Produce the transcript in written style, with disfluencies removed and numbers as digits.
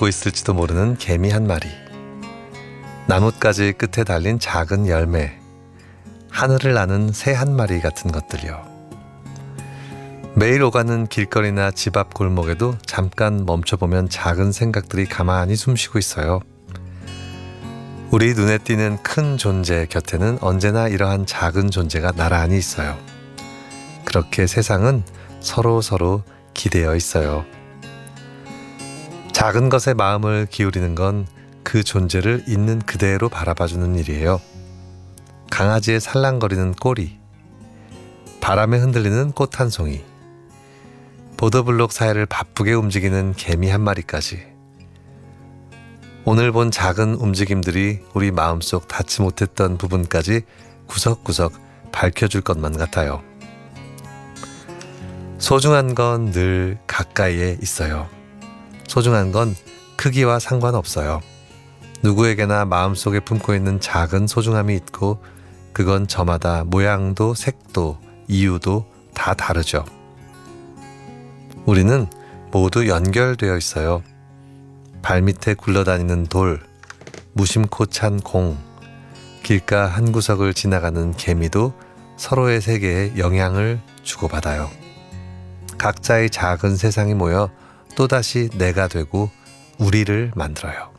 웃고 있을지도 모르는 개미 한 마리, 나뭇가지 끝에 달린 작은 열매, 하늘을 나는 새 한 마리 같은 것들이요. 매일 오가는 길거리나 집 앞 골목에도 잠깐 멈춰보면 작은 생각들이 가만히 숨쉬고 있어요. 우리 눈에 띄는 큰 존재 곁에는 언제나 이러한 작은 존재가 나란히 있어요. 그렇게 세상은 서로 기대어 있어요. 작은 것에 마음을 기울이는 건 그 존재를 있는 그대로 바라봐주는 일이에요. 강아지의 살랑거리는 꼬리, 바람에 흔들리는 꽃 한 송이, 보도블록 사이를 바쁘게 움직이는 개미 한 마리까지. 오늘 본 작은 움직임들이 우리 마음속 닿지 못했던 부분까지 구석구석 밝혀줄 것만 같아요. 소중한 건 늘 가까이에 있어요. 소중한 건 크기와 상관없어요. 누구에게나 마음속에 품고 있는 작은 소중함이 있고, 그건 저마다 모양도 색도 이유도 다 다르죠. 우리는 모두 연결되어 있어요. 발밑에 굴러다니는 돌, 무심코 찬 공, 길가 한 구석을 지나가는 개미도 서로의 세계에 영향을 주고받아요. 각자의 작은 세상이 모여 또다시 내가 되고 우리를 만들어요.